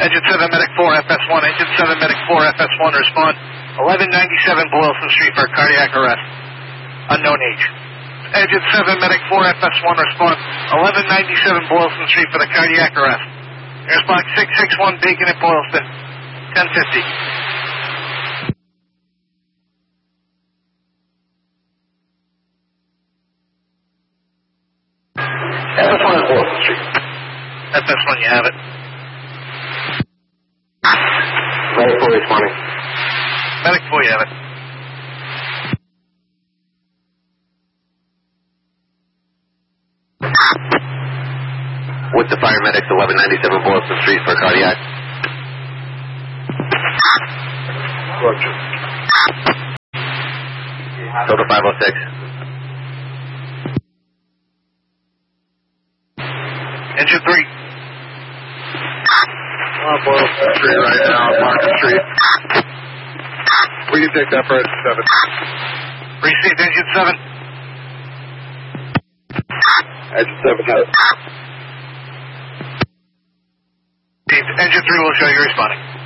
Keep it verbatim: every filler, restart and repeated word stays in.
Engine seven, Medic four, F S one. Engine seven, Medic four, F S one, respond. eleven ninety-seven Boylston Street for cardiac arrest. Unknown age. Engine seven, Medic four, F S one, respond. eleven ninety-seven Boylston Street for the cardiac arrest. Airspot six six one Beacon at Boylston. ten fifty. F S one at Boylston Street. F S one, you have it. Medic four responding. Medic four, you have it. With the paramedics, eleven ninety-seven Boylston Street for cardiac. Roger. Total five oh six. Engine three. On Boylston Street right now, Market Street. We can take that for engine seven. Received engine seven. Engine seven has it. Engine three will show you responding.